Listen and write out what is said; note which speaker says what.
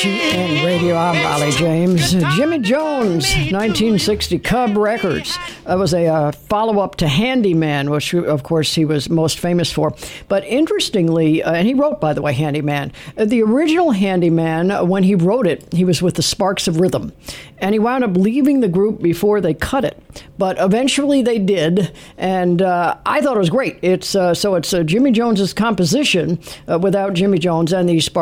Speaker 1: WGN Radio. I'm Raleigh James. Jimmy Jones, 1960, Cub Records. That was a follow-up to Handyman, which, of course, he was most famous for. But interestingly, and he wrote, by the way, Handyman. The original Handyman, when he wrote it, he was with the Sparks of Rhythm. And he wound up leaving the group before they cut it. But eventually they did, and I thought it was great. It's Jimmy Jones's composition without Jimmy Jones and the Sparks